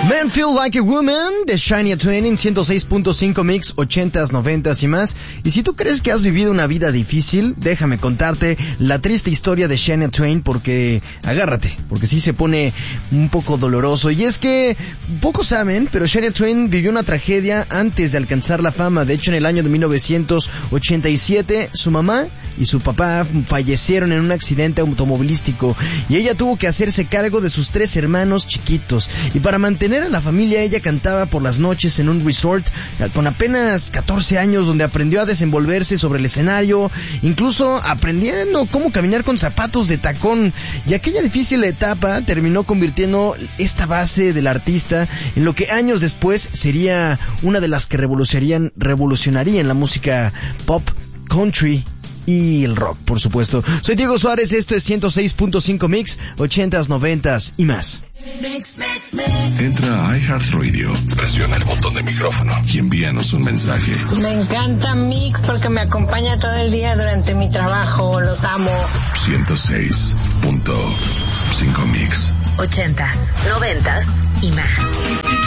Men Feel Like a Woman de Shania Twain en 106.5 Mix, 80s, 90s y más. Y si tú crees que has vivido una vida difícil, déjame contarte la triste historia de Shania Twain, porque agárrate, porque sí se pone un poco doloroso. Y es que pocos saben, pero Shania Twain vivió una tragedia antes de alcanzar la fama. De hecho, en el año de 1987, su mamá y su papá fallecieron en un accidente automovilístico y ella tuvo que hacerse cargo de sus 3 hermanos chiquitos. Y para mantener a la familia, ella cantaba por las noches en un resort con apenas 14 años, donde aprendió a desenvolverse sobre el escenario, incluso aprendiendo cómo caminar con zapatos de tacón. Y aquella difícil etapa terminó convirtiendo esta base del artista en lo que años después sería una de las que revolucionarían la música pop, country y el rock, por supuesto. Soy Diego Suárez, esto es 106.5 Mix, 80s, 90s y más. Entra a iHeartRadio, presiona el botón de micrófono y envíanos un mensaje. Me encanta Mix porque me acompaña todo el día durante mi trabajo, los amo. 106.5 Mix. 80s, 90s y más.